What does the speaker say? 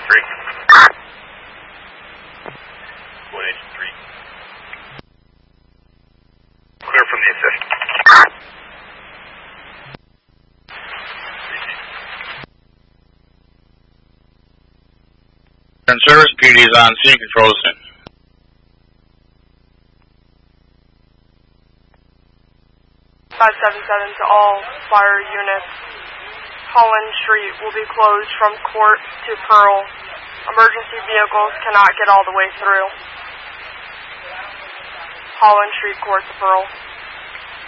183. Clear from the assist. Service PD is on scene, control us in. 577 to all fire units. Holland Street will be closed from Court to Pearl. Emergency vehicles cannot get all the way through. Holland Street, Court to Pearl.